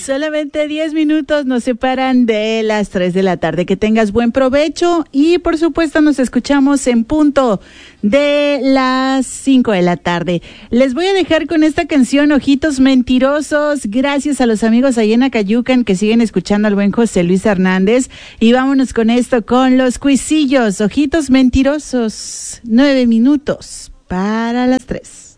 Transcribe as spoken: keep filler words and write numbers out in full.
Solamente diez minutos nos separan de las tres de la tarde. Que tengas buen provecho y por supuesto nos escuchamos en punto de las cinco de la tarde. Les voy a dejar con esta canción Ojitos Mentirosos. Gracias a los amigos allá en Acayucan que siguen escuchando al buen José Luis Hernández. Y vámonos con esto, con los cuisillos. Ojitos Mentirosos. Nueve minutos para las tres.